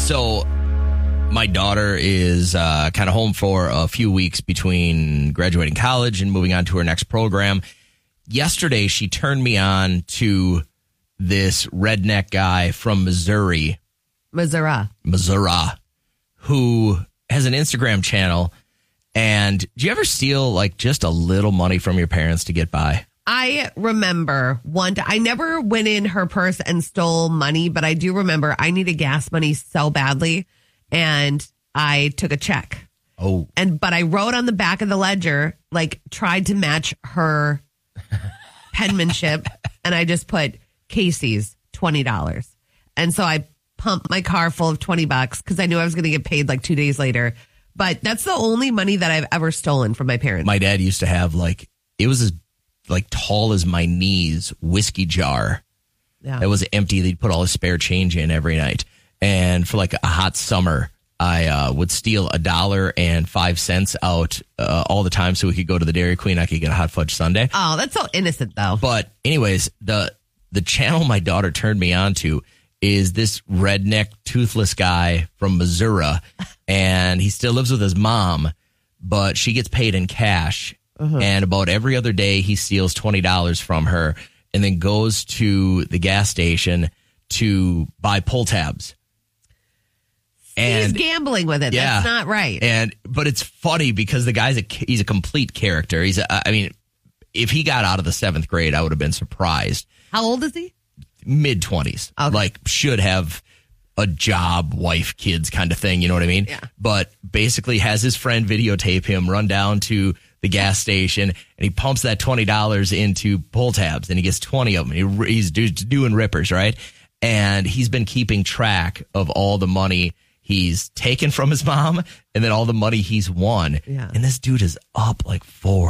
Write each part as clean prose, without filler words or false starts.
So my daughter is kind of home for a few weeks between graduating college and moving on to her next program. Yesterday, she turned me on to this redneck guy from Missouri, who has an Instagram channel. And do you ever steal like just a little money from your parents to get by? I remember I never went in her purse and stole money, but I do remember I needed gas money so badly, and I took a check. Oh. But I wrote on the back of the ledger, like tried to match her penmanship, and I just put Casey's $20. And so I pumped my car full of $20 because I knew I was going to get paid like 2 days later. But that's the only money that I've ever stolen from my parents. My dad used to have it was as tall as my knees whiskey jar that was empty. They'd put all his spare change in every night. And for like a hot summer, I would steal $1.05 out all the time so we could go to the Dairy Queen. I could get a hot fudge sundae. Oh, that's so innocent though. But anyways, the channel my daughter turned me on to is this redneck toothless guy from Missouri, and he still lives with his mom, but she gets paid in cash. And about every other day, he steals $20 from her and then goes to the gas station to buy pull tabs. And he's gambling with it. Yeah, that's not right. But it's funny because the guy's he's a complete character. If he got out of the 7th grade, I would have been surprised. How old is he? Mid-20s. Okay. Should have a job, wife, kids kind of thing. You know what I mean? Yeah. But basically has his friend videotape him, run down to the gas station, and he pumps that $20 into pull tabs, and he gets 20 of them. He's doing rippers, right? And he's been keeping track of all the money he's taken from his mom and then all the money he's won. Yeah. And this dude is up like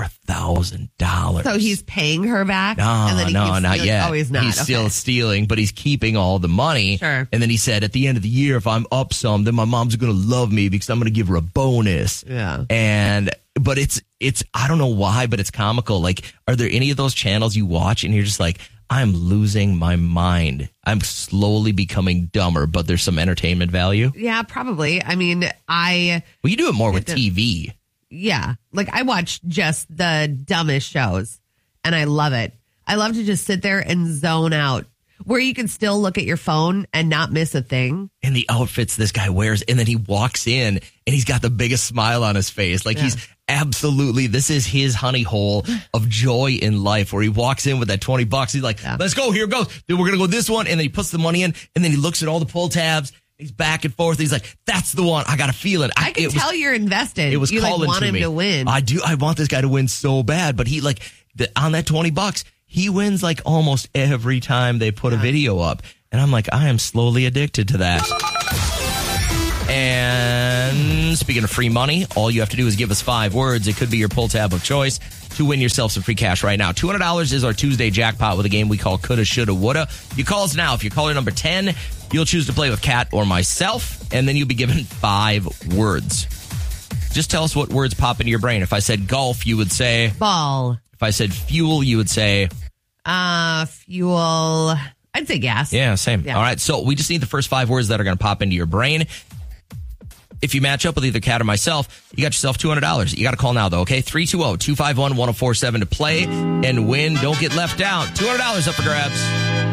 $4,000. So he's paying her back? No, not yet. Oh, he's not. He's still stealing, but he's keeping all the money. Sure. And then he said, at the end of the year, if I'm up some, then my mom's going to love me because I'm going to give her a bonus. Yeah. But it's I don't know why, but it's comical. Like, are there any of those channels you watch and you're just like, I'm losing my mind. I'm slowly becoming dumber, but there's some entertainment value. Yeah, probably. I mean, Well, you do it more with TV. Yeah. Like, I watch just the dumbest shows, and I love it. I love to just sit there and zone out, where you can still look at your phone and not miss a thing. And the outfits this guy wears, and then he walks in, and he's got the biggest smile on his face. Like, he's absolutely, this is his honey hole of joy in life, where he walks in with that $20. He's like, let's go, here it goes. Then we're going to go this one. And then he puts the money in, and then he looks at all the pull tabs. He's back and forth. He's like, that's the one. I got to feel it. I can tell you're invested. It was you calling want to him me. To win. I do. I want this guy to win so bad. But he on that $20, he wins like almost every time they put a video up. And I'm like, I am slowly addicted to that. And speaking of free money, all you have to do is give us 5 words. It could be your pull tab of choice to win yourself some free cash right now. $200 is our Tuesday jackpot with a game we call Coulda, Shoulda, Woulda. You call us now. If you're caller number 10, you'll choose to play with Kat or myself, and then you'll be given 5 words. Just tell us what words pop into your brain. If I said golf, you would say... Ball. If I said fuel, you would say... Fuel. I'd say gas. Yeah, same. Yeah. All right, so we just need the first 5 words that are going to pop into your brain. If you match up with either Kat or myself, you got yourself $200. You got to call now, though, okay? 320-251-1047 to play and win. Don't get left out. $200 up for grabs.